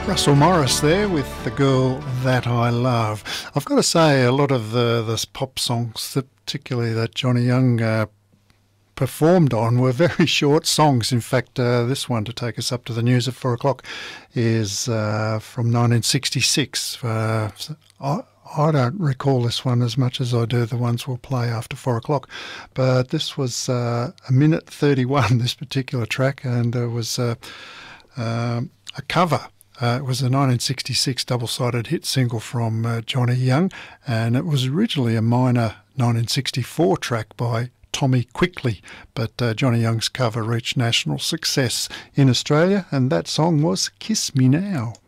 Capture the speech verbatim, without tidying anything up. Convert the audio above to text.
Russell Morris there with The Girl That I Love. I've got to say, a lot of the, the pop songs, that, particularly that Johnny Young uh, performed on, were very short songs. In fact, uh, this one, to take us up to the news at four o'clock, is uh, from nineteen sixty-six. Uh, I, I don't recall this one as much as I do the ones we'll play after four o'clock. But this was uh, a minute thirty-one, this particular track, and it was uh, um, a cover. Uh, it was a nineteen sixty-six double-sided hit single from uh, Johnny Young, and it was originally a minor nineteen sixty-four track by Tommy Quickly, but uh, Johnny Young's cover reached national success in Australia, and that song was Kiss Me Now.